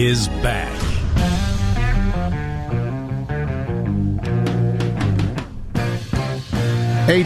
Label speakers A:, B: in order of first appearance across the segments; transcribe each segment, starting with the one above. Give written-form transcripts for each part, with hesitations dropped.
A: is back.
B: Eight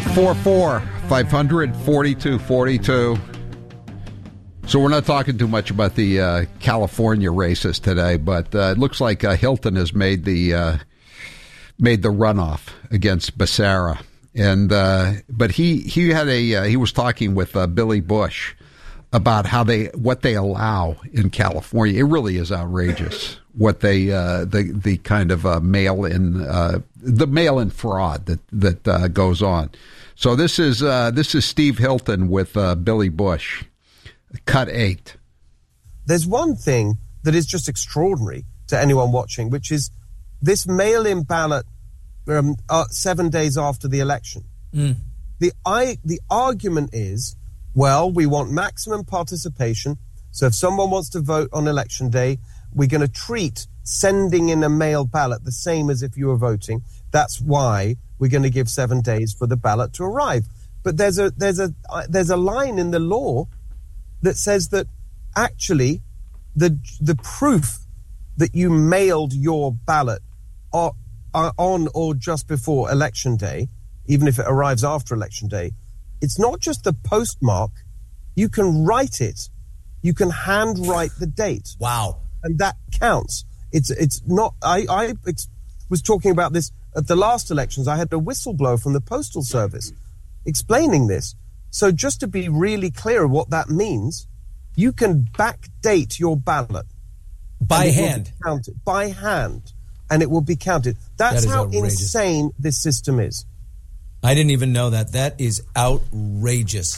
B: 500-4242. So we're not talking too much about the California races today, but it looks like Hilton has made the runoff against Becerra, and but he was talking with Billy Bush about what they allow in California. It really is outrageous what they the kind of mail-in fraud that goes on. So this is Steve Hilton with Billy Bush. Cut 8.
C: There's one thing that is just extraordinary to anyone watching, which is this mail-in ballot 7 days after the election. The argument is, well, we want maximum participation, so if someone wants to vote on election day, we're going to treat sending in a mail ballot the same as if you were voting. That's why we're going to give 7 days for the ballot to arrive. But there's a line in the law that says that actually the proof that you mailed your ballot on or just before election day, even if it arrives after election day, it's not just the postmark. You can write it. You can handwrite the date.
D: Wow.
C: And that counts. It's not. I was talking about this at the last elections. I had a whistleblower from the Postal Service explaining this. So just to be really clear what that means, you can backdate your ballot
D: by hand.
C: By hand, and it will be counted. That's how insane this system is.
D: I didn't even know that. That is outrageous.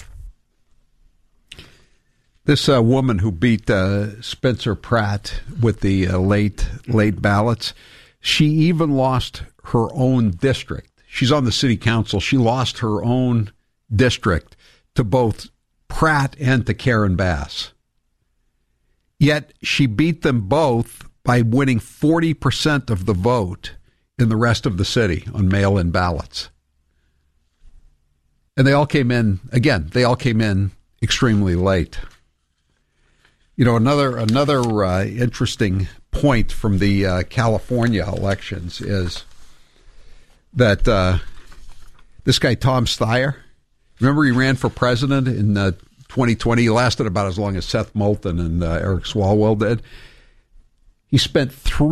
B: This woman who beat Spencer Pratt with the late ballots, she even lost her own district. She's on the city council. She lost her own district to both Pratt and to Karen Bass. Yet she beat them both by winning 40% of the vote in the rest of the city on mail-in ballots. And they all came in extremely late. You know, another interesting point from the California elections is that this guy, Tom Steyer, remember he ran for president in 2020? He lasted about as long as Seth Moulton and Eric Swalwell did. He spent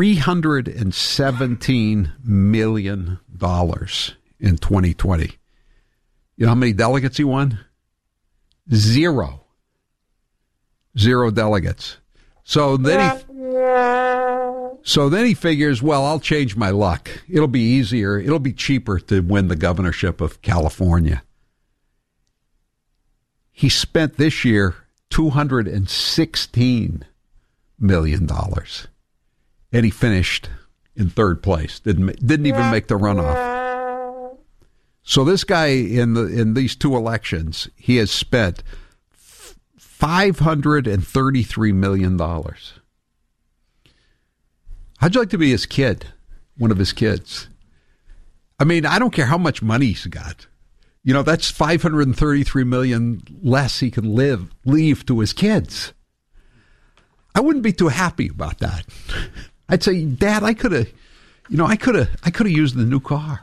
B: $317 million in 2020. You know how many delegates he won? Zero delegates. So then he figures, well, I'll change my luck. It'll be easier. It'll be cheaper to win the governorship of California. He spent this year $216 million. And he finished in third place. Didn't even make the runoff. So this guy in these two elections, he has spent $533 million. How'd you like to be his kid? One of his kids. I mean, I don't care how much money he's got. You know, that's $533 million less he can leave to his kids. I wouldn't be too happy about that. I'd say, Dad, I could have used the new car.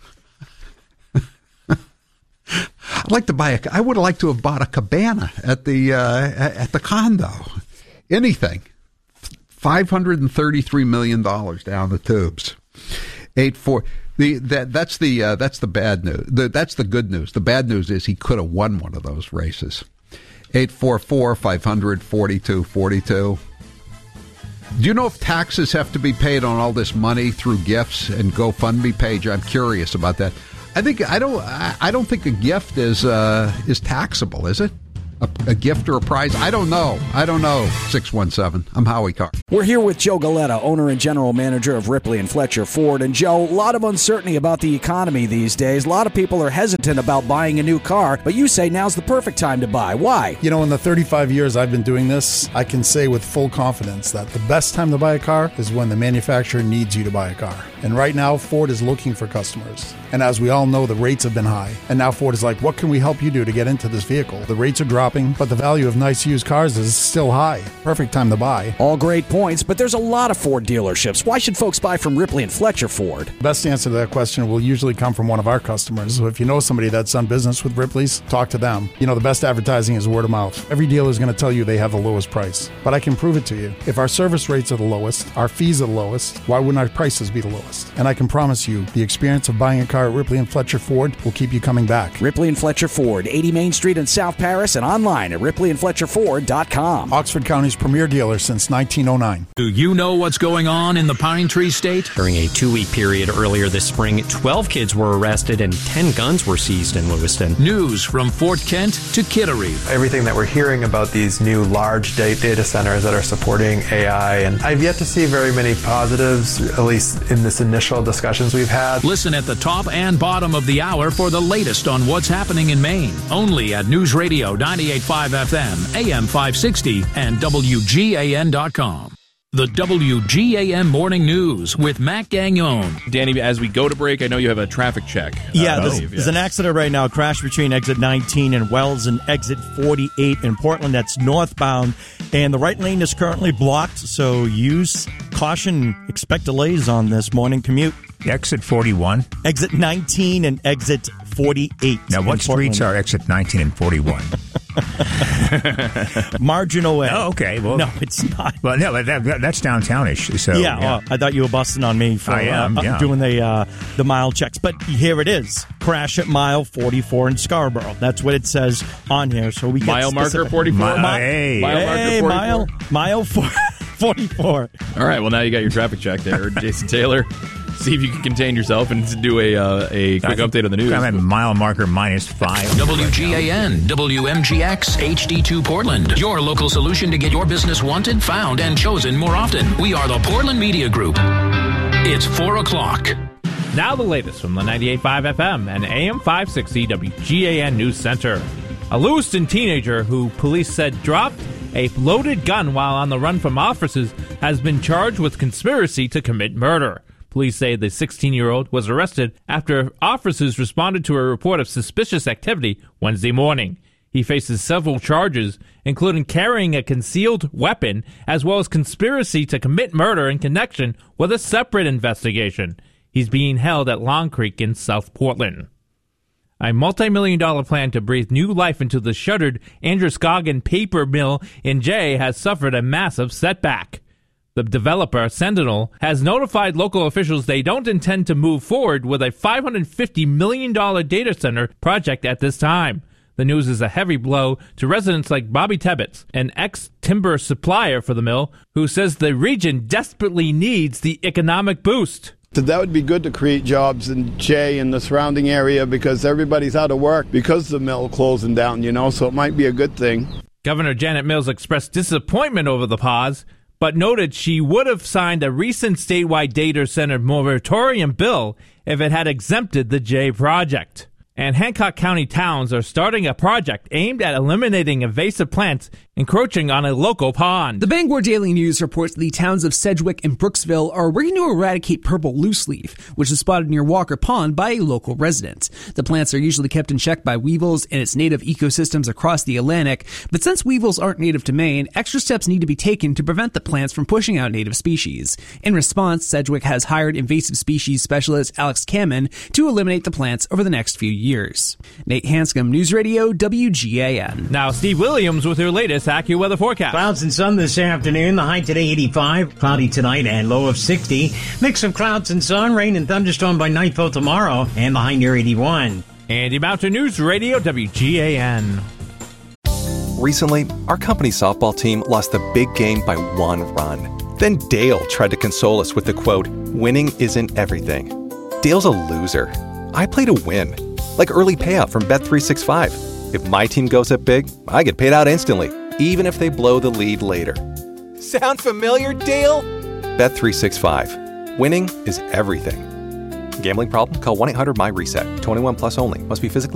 B: I would have liked to have bought a cabana at the condo. Anything. $533 million down the tubes. That's the bad news. That's the good news. The bad news is he could have won one of those races. 844-500-4242. Do you know if taxes have to be paid on all this money through gifts and GoFundMe page? I'm curious about that. I don't think a gift is taxable, is it? A gift or a prize? I don't know. 617. I'm Howie Carr.
E: We're here with Joe Galetta, owner and general manager of Ripley and Fletcher Ford. And Joe, a lot of uncertainty about the economy these days. A lot of people are hesitant about buying a new car, but you say now's the perfect time to buy. Why?
F: You know, in the 35 years I've been doing this, I can say with full confidence that the best time to buy a car is when the manufacturer needs you to buy a car. And right now, Ford is looking for customers. And as we all know, the rates have been high. And now Ford is like, what can we help you do to get into this vehicle? The rates are dropping. shopping, but the value of nice used cars is still high. Perfect time to buy.
E: All great points, but there's a lot of Ford dealerships. Why should folks buy from Ripley and Fletcher Ford?
F: Best answer to that question will usually come from one of our customers. So if you know somebody that's done business with Ripley's, talk to them. You know, the best advertising is word of mouth. Every dealer is going to tell you they have the lowest price, but I can prove it to you. If our service rates are the lowest, our fees are the lowest, why wouldn't our prices be the lowest? And I can promise you, the experience of buying a car at Ripley and Fletcher Ford will keep you coming back.
E: Ripley and Fletcher Ford, 80 Main Street in South Paris, and online at ripleyandfletcherford.com.
F: Oxford County's premier dealer since 1909.
A: Do you know what's going on in the Pine Tree State?
G: During a 2-week period earlier this spring, 12 kids were arrested and 10 guns were seized in Lewiston.
A: News from Fort Kent to Kittery.
H: Everything that we're hearing about these new large data centers that are supporting AI, and I've yet to see very many positives, at least in this initial discussions we've had.
A: Listen at the top and bottom of the hour for the latest on what's happening in Maine. Only at News Radio 98.5 FM, AM 560, and WGAN.com. The WGAN Morning News with Matt Gagnon.
I: Danny, as we go to break, I know you have a traffic check.
J: There's an accident right now. Crash between exit 19 and Wells and exit 48 in Portland. That's northbound. And the right lane is currently blocked, so use caution. Expect delays on this morning commute.
K: Exit 41?
J: Exit 19 and exit 48.
K: Now, what streets are exit 19 and 41?
J: Marginal way.
K: Oh, okay. Well,
J: no, it's not.
K: Well, no, that's downtownish. So
J: yeah. Well, I thought you were busting on me for doing the mile checks, but here it is. Crash at mile 44 in Scarborough. That's what it says on here. So we get
I: mile marker 44.
J: Mile 44.
I: All right. Well, now you got your traffic check there, Jason Taylor. See if you can contain yourself and do a quick update on the news.
K: I'm at mile marker -5.
A: WGAN, WMGX, HD2 Portland. Your local solution to get your business wanted, found, and chosen more often. We are the Portland Media Group. It's 4 o'clock.
L: Now the latest from the 98.5 FM and AM 560 WGAN News Center. A Lewiston teenager who police said dropped a loaded gun while on the run from officers has been charged with conspiracy to commit murder. Police say the 16-year-old was arrested after officers responded to a report of suspicious activity Wednesday morning. He faces several charges, including carrying a concealed weapon, as well as conspiracy to commit murder in connection with a separate investigation. He's being held at Long Creek in South Portland. A multi-million-dollar plan to breathe new life into the shuttered Androscoggin paper mill in Jay has suffered a massive setback. The developer, Sentinel, has notified local officials they don't intend to move forward with a $550 million data center project at this time. The news is a heavy blow to residents like Bobby Tebbets, an ex-timber supplier for the mill, who says the region desperately needs the economic boost.
M: That would be good to create jobs in Jay and the surrounding area because everybody's out of work because the mill closing down, so it might be a good thing.
L: Governor Janet Mills expressed disappointment over the pause, but noted she would have signed a recent statewide data center moratorium bill if it had exempted the Jay project. And Hancock County towns are starting a project aimed at eliminating invasive plants encroaching on a local pond.
N: The Bangor Daily News reports the towns of Sedgwick and Brooksville are working to eradicate purple looseleaf, which is spotted near Walker Pond by a local resident. The plants are usually kept in check by weevils and its native ecosystems across the Atlantic, but since weevils aren't native to Maine, extra steps need to be taken to prevent the plants from pushing out native species. In response, Sedgwick has hired invasive species specialist Alex Kamen to eliminate the plants over the next few years. Nate Hanscom, News Radio, WGAN.
L: Now Steve Williams with your latest AccuWeather forecast.
O: Clouds and sun this afternoon. The high today 85, cloudy tonight and low of 60. Mix of clouds and sun, rain and thunderstorm by nightfall tomorrow, and the high near 81.
L: Andy Mountain, News Radio, WGAN.
P: Recently, our company's softball team lost the big game by 1 run. Then Dale tried to console us with the quote, "Winning isn't everything." Dale's a loser. I play to win. Like early payout from Bet365. If my team goes up big, I get paid out instantly, even if they blow the lead later. Sound familiar, Dale? Bet365. Winning is everything. Gambling problem? Call 1-800-MY-RESET. 21 plus only. Must be physically